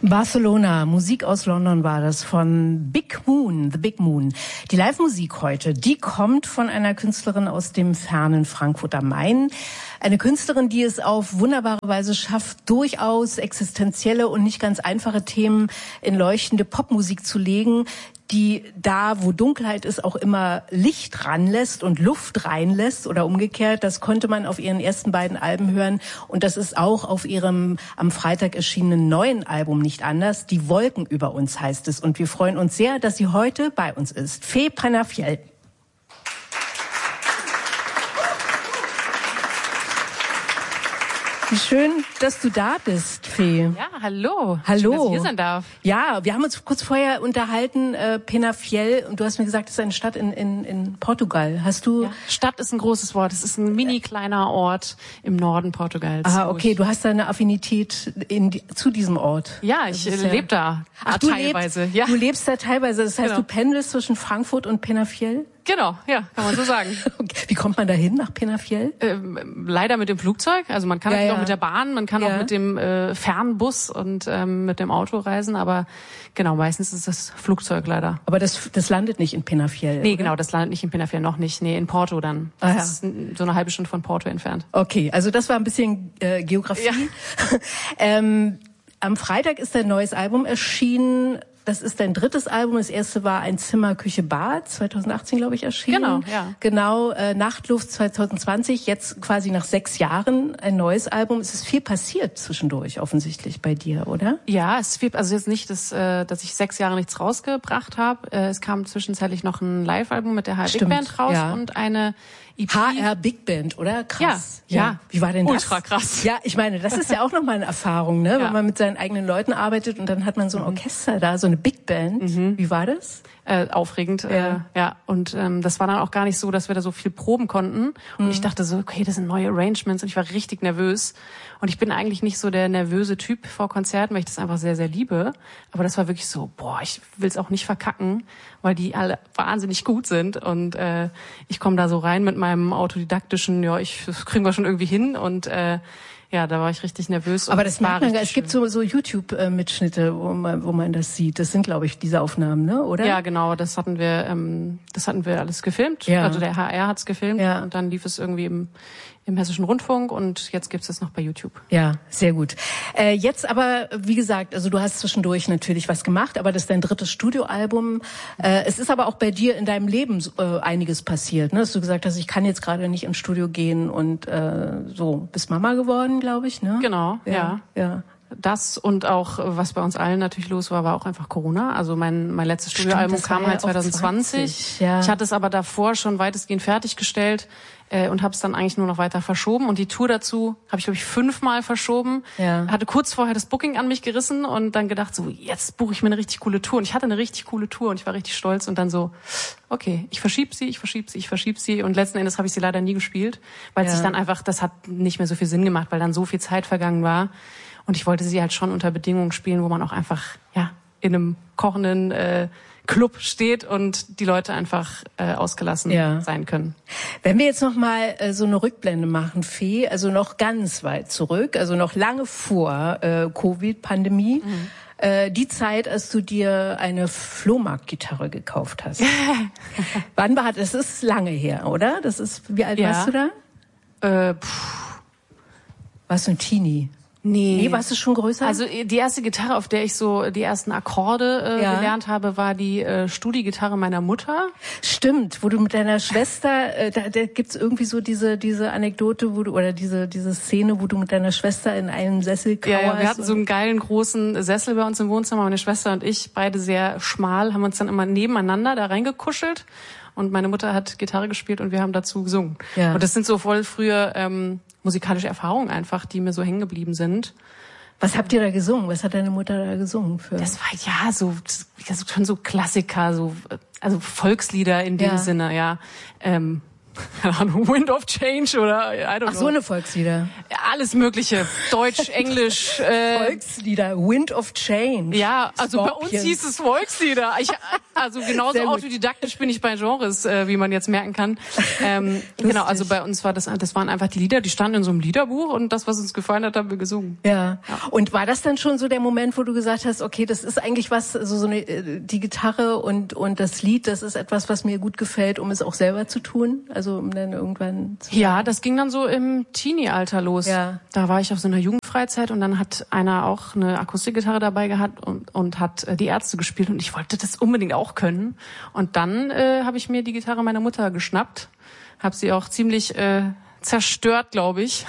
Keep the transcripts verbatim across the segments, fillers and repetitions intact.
Barcelona, Musik aus London war das von Big Moon, The Big Moon. Die Live-Musik heute, die kommt von einer Künstlerin aus dem fernen Frankfurt am Main. Eine Künstlerin, die es auf wunderbare Weise schafft, durchaus existenzielle und nicht ganz einfache Themen in leuchtende Popmusik zu legen, die da, wo Dunkelheit ist, auch immer Licht ranlässt und Luft reinlässt oder umgekehrt. Das konnte man auf ihren ersten beiden Alben hören und das ist auch auf ihrem am Freitag erschienenen neuen Album nicht anders. Die Wolken über uns heißt es und wir freuen uns sehr, dass sie heute bei uns ist. Fee Penafiel. Wie schön, dass du da bist, Fee. Ja, hallo. Hallo. Schön, dass ich hier sein darf. Ja, wir haben uns kurz vorher unterhalten, äh, Penafiel, und du hast mir gesagt, das ist eine Stadt in, in, in Portugal. Hast du... Ja, Stadt ist ein großes Wort. Es ist ein mini kleiner Ort im Norden Portugals. Ah, okay, du hast da eine Affinität in die, zu diesem Ort. Ja, ich äh, lebe da. Ach, du teilweise. Lebst, ja. Du lebst da teilweise. Das heißt, genau. Du pendelst zwischen Frankfurt und Penafiel? Genau, ja, kann man so sagen. Okay. Wie kommt man da hin nach Penafiel? Ähm, leider mit dem Flugzeug. Also man kann ja, natürlich ja. auch mit der Bahn, man kann ja. auch mit dem äh, Fernbus und ähm, mit dem Auto reisen. Aber genau, meistens ist das Flugzeug leider. Aber das, das landet nicht in Penafiel? Nee, oder? genau, das landet nicht in Penafiel, noch nicht. Nee, in Porto dann. Das ah, ja. ist so eine halbe Stunde von Porto entfernt. Okay, also das war ein bisschen äh, Geografie. Ja. ähm, am Freitag ist dein neues Album erschienen. Das ist dein drittes Album. Das erste war Ein Zimmer, Küche, Bad, zwanzig achtzehn, glaube ich, erschienen. Genau, ja. Genau, äh, Nachtluft zwanzig zwanzig, jetzt quasi nach sechs Jahren ein neues Album. Es ist viel passiert zwischendurch offensichtlich bei dir, oder? Ja, es ist viel, also jetzt nicht, dass, äh, dass ich sechs Jahre nichts rausgebracht habe. Äh, es kam zwischenzeitlich noch ein Live-Album mit der H R Big Band raus ja. und eine E P. H R Big Band, oder? Krass. Ja, ja. Wie war denn das? Ultra krass. Ja, ich meine, das ist ja auch nochmal eine Erfahrung, ne? Ja. Wenn man mit seinen eigenen Leuten arbeitet und dann hat man so ein Orchester da, so eine Big Band. Mhm. Wie war das? Äh, aufregend, ja. Äh, ja. Und ähm, das war dann auch gar nicht so, dass wir da so viel proben konnten. Und mhm. ich dachte so, okay, das sind neue Arrangements und ich war richtig nervös. Und ich bin eigentlich nicht so der nervöse Typ vor Konzerten, weil ich das einfach sehr, sehr liebe. Aber das war wirklich so, boah, ich will's auch nicht verkacken, weil die alle wahnsinnig gut sind. Und äh, ich komme da so rein mit meinem autodidaktischen, ja, ich das kriegen wir schon irgendwie hin. Und äh, ja, da war ich richtig nervös. Aber das merkt man, es gibt so, so YouTube-Mitschnitte, wo man, wo man das sieht. Das sind, glaube ich, diese Aufnahmen, ne? Oder? Ja, genau. Das hatten wir, ähm, das hatten wir alles gefilmt. Ja. Also der H R hat's gefilmt ja. und dann lief es irgendwie im im Hessischen Rundfunk und jetzt gibt's es noch bei YouTube. Ja, sehr gut. Äh, jetzt aber, wie gesagt, also du hast zwischendurch natürlich was gemacht, aber das ist dein drittes Studioalbum. Äh, es ist aber auch bei dir in deinem Leben äh, einiges passiert, ne? Dass du gesagt hast, ich kann jetzt gerade nicht ins Studio gehen und äh, so, bist Mama geworden, glaube ich, ne? Genau, ja. ja. ja. Das und auch, was bei uns allen natürlich los war, war auch einfach Corona. Also mein mein letztes Studioalbum kam ja halt zwanzig zwanzig. Ja. Ich hatte es aber davor schon weitestgehend fertiggestellt äh, und habe es dann eigentlich nur noch weiter verschoben. Und die Tour dazu habe ich, glaube ich, fünfmal verschoben. Ja. Hatte kurz vorher das Booking an mich gerissen und dann gedacht, so jetzt buche ich mir eine richtig coole Tour. Und ich hatte eine richtig coole Tour und ich war richtig stolz. Und dann so, okay, ich verschieb sie, ich verschieb sie, ich verschieb sie. Und letzten Endes habe ich sie leider nie gespielt, weil ja. sich dann einfach, das hat nicht mehr so viel Sinn gemacht, weil dann so viel Zeit vergangen war. Und ich wollte sie halt schon unter Bedingungen spielen, wo man auch einfach ja in einem kochenden äh, Club steht und die Leute einfach äh, ausgelassen ja. sein können. Wenn wir jetzt noch mal äh, so eine Rückblende machen, Fee, also noch ganz weit zurück, also noch lange vor äh, Covid-Pandemie, mhm. äh, die Zeit, als du dir eine Flohmarktgitarre gekauft hast. Wann war das? Das ist lange her, oder? Das ist, wie alt ja. warst du da? Äh, pff. Warst du ein Teenie? Nee. Nee, warst du schon größer? Also die erste Gitarre, auf der ich so die ersten Akkorde äh, ja. gelernt habe, war die äh, Studi-Gitarre meiner Mutter. Stimmt, wo du mit deiner Schwester, äh, da, da gibt's irgendwie so diese diese Anekdote, wo du oder diese diese Szene, wo du mit deiner Schwester in einem Sessel kauerst. Ja, ja, wir hatten so einen geilen großen Sessel bei uns im Wohnzimmer. Meine Schwester und ich, beide sehr schmal, haben uns dann immer nebeneinander da reingekuschelt. Und meine Mutter hat Gitarre gespielt und wir haben dazu gesungen. Ja. Und das sind so voll frühe ähm, musikalische Erfahrungen einfach, die mir so hängen geblieben sind. Was habt ihr da gesungen? Was hat deine Mutter da gesungen für? Das war ja so, das schon so Klassiker, so also Volkslieder in dem ja. Sinne, ja. Ähm, keine Ahnung, Wind of Change oder I don't know. Ach, so eine Volkslieder. Alles Mögliche. Deutsch, Englisch. Äh, Volkslieder, Wind of Change. Ja, also Scorpions. Bei uns hieß es Volkslieder. Ich, also genauso autodidaktisch bin ich bei Genres, äh, wie man jetzt merken kann. Ähm, genau, also bei uns war das, das waren einfach die Lieder, die standen in so einem Liederbuch und das, was uns gefallen hat, haben wir gesungen. Ja. ja. Und war das dann schon so der Moment, wo du gesagt hast, okay, das ist eigentlich was, so, so eine, die Gitarre und, und das Lied, das ist etwas, was mir gut gefällt, um es auch selber zu tun? Also um dann irgendwann zu Ja, das ging dann so im Teenie-Alter los. Ja. Da war ich auf so einer Jugendfreizeit und dann hat einer auch eine Akustikgitarre dabei gehabt und, und hat äh, die Ärzte gespielt und ich wollte das unbedingt auch können. Und dann äh, habe ich mir die Gitarre meiner Mutter geschnappt, habe sie auch ziemlich äh, zerstört, glaube ich.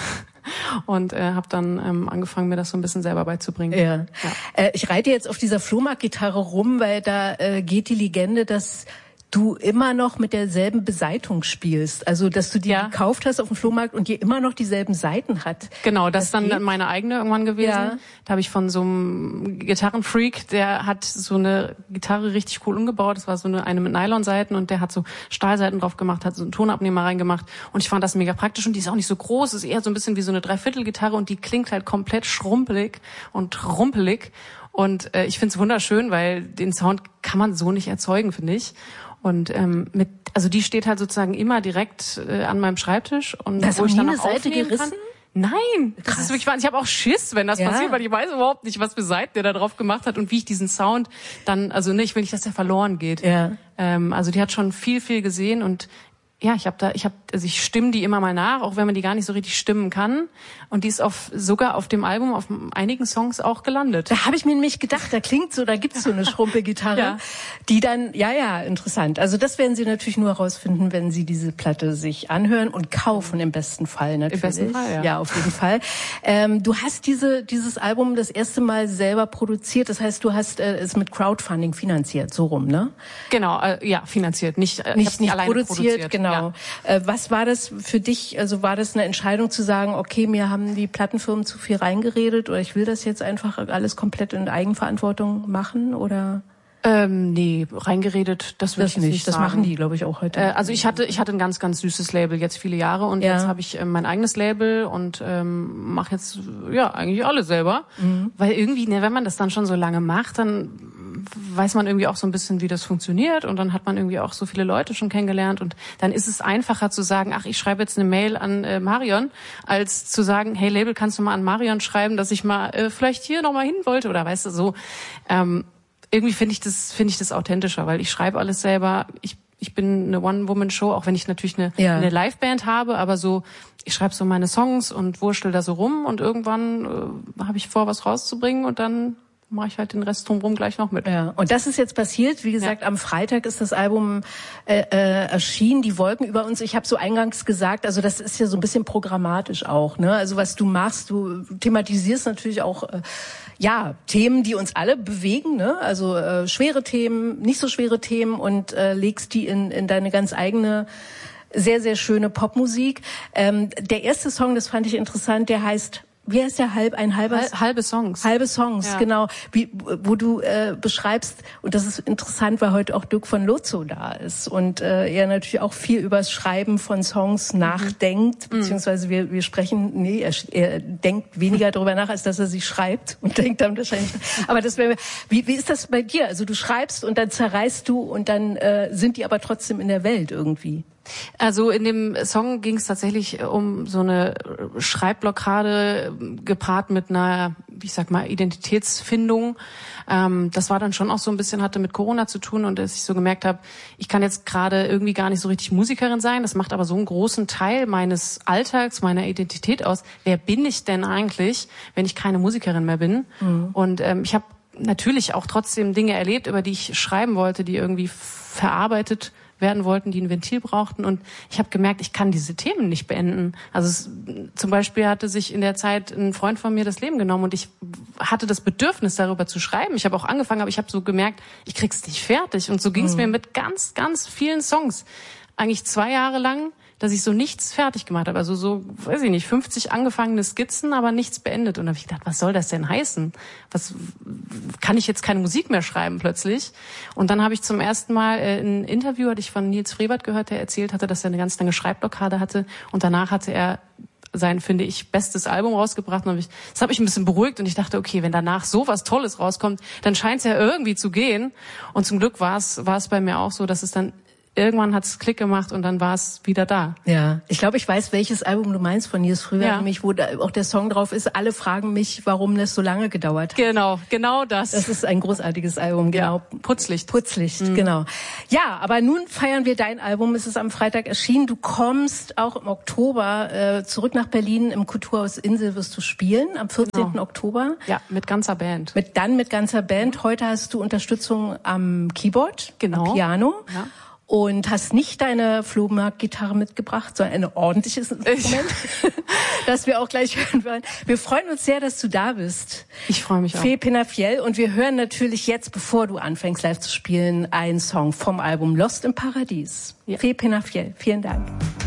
Und äh, habe dann ähm, angefangen, mir das so ein bisschen selber beizubringen. Ja. ja. Äh, ich reite jetzt auf dieser Flohmarktgitarre rum, weil da äh, geht die Legende, dass du immer noch mit derselben Beseitung spielst. Also, dass du die ja. gekauft hast auf dem Flohmarkt und die immer noch dieselben Saiten hat. Genau, das, das ist dann geht? meine eigene irgendwann gewesen. Ja. Da habe ich von so einem Gitarrenfreak, der hat so eine Gitarre richtig cool umgebaut. Das war so eine, eine mit Nylonsaiten und der hat so Stahlsaiten drauf gemacht, hat so einen Tonabnehmer reingemacht und ich fand das mega praktisch und die ist auch nicht so groß, ist eher so ein bisschen wie so eine Dreiviertelgitarre und die klingt halt komplett schrumpelig und rumpelig und äh, ich find's wunderschön, weil den Sound kann man so nicht erzeugen, finde ich. Und ähm, mit, also die steht halt sozusagen immer direkt äh, an meinem Schreibtisch und das wo ich dann eine Seite gerissen? Kann. Nein, das Krass. ist wirklich wahnsinnig. Ich habe auch Schiss, wenn das ja. passiert, weil ich weiß überhaupt nicht, was für Seiten der da drauf gemacht hat und wie ich diesen Sound dann, also ne, ich will nicht, dass der verloren geht. Ja. Ähm, also die hat schon viel, viel gesehen und ja, ich habe da, ich habe, also ich stimme die immer mal nach, auch wenn man die gar nicht so richtig stimmen kann. Und die ist auf sogar auf dem Album auf einigen Songs auch gelandet. Da habe ich mir nämlich gedacht, da klingt so, da gibt's so eine Schrumpelgitarre, ja. die dann, ja, ja, interessant. Also das werden Sie natürlich nur herausfinden, wenn Sie diese Platte sich anhören und kaufen im besten Fall natürlich. Im besten Fall, ja. Ja, auf jeden Fall. Ähm, du hast diese dieses Album das erste Mal selber produziert. Das heißt, du hast äh, es mit Crowdfunding finanziert, so rum, ne? Genau, äh, ja, finanziert, nicht äh, nicht, nicht alleine produziert, produziert. Genau. Ja. Äh, was war das für dich? Also war das eine Entscheidung zu sagen, okay, mir haben die Plattenfirmen zu viel reingeredet oder ich will das jetzt einfach alles komplett in Eigenverantwortung machen oder? Ähm, nee, reingeredet, das will das ich nicht. nicht das sagen. machen die, glaube ich, auch heute. Äh, also ich hatte, ich hatte ein ganz, ganz süßes Label jetzt viele Jahre und ja. jetzt habe ich äh, mein eigenes Label und ähm, mache jetzt ja eigentlich alles selber, mhm. weil irgendwie, ne, wenn man das dann schon so lange macht, dann weiß man irgendwie auch so ein bisschen, wie das funktioniert und dann hat man irgendwie auch so viele Leute schon kennengelernt und dann ist es einfacher zu sagen, ach, ich schreibe jetzt eine Mail an äh, Marion, als zu sagen, hey Label, kannst du mal an Marion schreiben, dass ich mal äh, vielleicht hier nochmal hin wollte oder weißt du so. Ähm, irgendwie finde ich das finde ich das authentischer, weil ich schreibe alles selber. Ich ich bin eine One-Woman-Show, auch wenn ich natürlich eine, ja. eine Liveband habe, aber so ich schreibe so meine Songs und wurschtel da so rum und irgendwann äh, habe ich vor, was rauszubringen und dann mache ich halt den Rest drumherum gleich noch mit. Ja, und das ist jetzt passiert. Wie gesagt, ja. am Freitag ist das Album äh, äh, erschienen, Die Wolken über uns. Ich habe so eingangs gesagt, also das ist ja so ein bisschen programmatisch auch, ne? Also was du machst, du thematisierst natürlich auch äh, ja Themen, die uns alle bewegen, ne? Also äh, schwere Themen, nicht so schwere Themen und äh, legst die in in deine ganz eigene sehr sehr schöne Popmusik. Ähm, der erste Song, das fand ich interessant, der heißt Wie heißt der halb ein halber Hal, halbe Songs halbe Songs ja. genau wie wo du äh, beschreibst und das ist interessant, weil heute auch Dirk von Lozo da ist und äh, er natürlich auch viel über das Schreiben von Songs mhm. nachdenkt beziehungsweise wir wir sprechen nee er, er denkt weniger darüber nach, als dass er sie schreibt und denkt dann wahrscheinlich aber das wäre wie wie ist das bei dir? Also du schreibst und dann zerreißt du und dann äh, sind die aber trotzdem in der Welt irgendwie. Also in dem Song ging es tatsächlich um so eine Schreibblockade gepaart mit einer, ich sag mal, Identitätsfindung. Ähm, das war dann schon auch so ein bisschen, hatte mit Corona zu tun und dass ich so gemerkt habe, ich kann jetzt gerade irgendwie gar nicht so richtig Musikerin sein. Das macht aber so einen großen Teil meines Alltags, meiner Identität aus. Wer bin ich denn eigentlich, wenn ich keine Musikerin mehr bin? Mhm. Und ähm, ich habe natürlich auch trotzdem Dinge erlebt, über die ich schreiben wollte, die irgendwie verarbeitet werden wollten, die ein Ventil brauchten. Und ich habe gemerkt, ich kann diese Themen nicht beenden. Also es, zum Beispiel hatte sich in der Zeit ein Freund von mir das Leben genommen und ich hatte das Bedürfnis, darüber zu schreiben. Ich habe auch angefangen, aber ich habe so gemerkt, ich krieg's nicht fertig. Und so ging es mhm. mir mit ganz, ganz vielen Songs. Eigentlich zwei Jahre lang dass ich so nichts fertig gemacht habe. Also so, weiß ich nicht, fünfzig angefangene Skizzen, aber nichts beendet. Und da habe ich gedacht, was soll das denn heißen? Was, kann ich jetzt keine Musik mehr schreiben plötzlich? Und dann habe ich zum ersten Mal äh, ein Interview, hatte ich von Nils Frebert gehört, der erzählt hatte, dass er eine ganz lange Schreibblockade hatte. Und danach hatte er sein, finde ich, bestes Album rausgebracht. Und hab ich, das hat mich ein bisschen beruhigt und ich dachte, okay, wenn danach so was Tolles rauskommt, dann scheint es ja irgendwie zu gehen. Und zum Glück war es, war es bei mir auch so, dass es dann irgendwann hat es Klick gemacht und dann war es wieder da. Ja, ich glaube, ich weiß, welches Album du meinst von Nils Frebert, ja. nämlich wo da auch der Song drauf ist. Alle fragen mich, warum das so lange gedauert hat. Genau, genau das. Das ist ein großartiges Album, genau. Ja, Putzlicht. Putzlicht, mhm. genau. Ja, aber nun feiern wir dein Album. Es ist am Freitag erschienen. Du kommst auch im Oktober äh, zurück nach Berlin. Im Kulturhaus Insel wirst du spielen, am vierzehnten Genau. Oktober. Ja, mit ganzer Band. Mit dann mit ganzer Band. Heute hast du Unterstützung am Keyboard, genau. am Piano. Ja. Und hast nicht deine Flohmarkt-Gitarre mitgebracht, sondern ein ordentliches Instrument, das wir auch gleich hören wollen. Wir freuen uns sehr, dass du da bist. Ich freue mich auch. Fee Penafiel. Und wir hören natürlich jetzt, bevor du anfängst live zu spielen, einen Song vom Album Lost im Paradies. Ja. Fee Penafiel, vielen Dank.